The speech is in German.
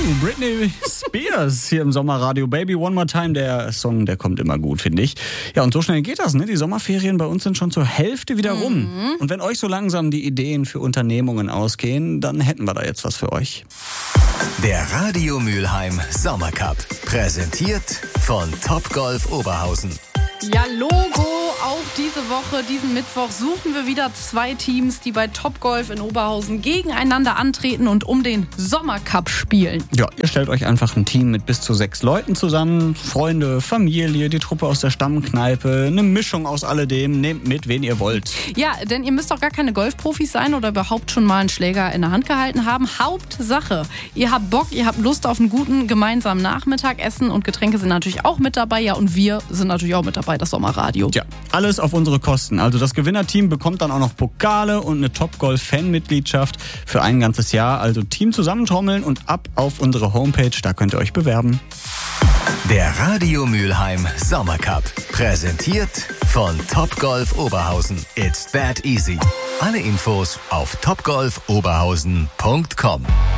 Britney Spears hier im Sommerradio. Baby One More Time, der Song, der kommt immer gut, finde ich. Ja, und so schnell geht das, ne? Die Sommerferien bei uns sind schon zur Hälfte wieder rum. Und wenn euch so langsam die Ideen für Unternehmungen ausgehen, dann hätten wir da jetzt was für euch. Der Radio Mülheim Sommercup. Präsentiert von Topgolf Oberhausen. Ja, Logo, auch diese Woche, diesen Mittwoch suchen wir wieder 2 Teams, die bei Topgolf in Oberhausen gegeneinander antreten und um den Sommercup spielen. Ja, ihr stellt euch einfach ein Team mit bis zu 6 Leuten zusammen. Freunde, Familie, die Truppe aus der Stammkneipe, eine Mischung aus alledem. Nehmt mit, wen ihr wollt. Ja, denn ihr müsst doch gar keine Golfprofis sein oder überhaupt schon mal einen Schläger in der Hand gehalten haben. Hauptsache, ihr habt Bock, ihr habt Lust auf einen guten gemeinsamen Nachmittag. Essen und Getränke sind natürlich auch mit dabei. Ja, und wir sind natürlich auch mit dabei. Das Sommerradio. Tja, alles auf unsere Kosten. Also das Gewinnerteam bekommt dann auch noch Pokale und eine Topgolf-Fan-Mitgliedschaft für ein ganzes Jahr. Also Team zusammentrommeln und ab auf unsere Homepage, da könnt ihr euch bewerben. Der Radio Mülheim Sommercup. Präsentiert von Topgolf Oberhausen. It's that easy. Alle Infos auf topgolfoberhausen.com.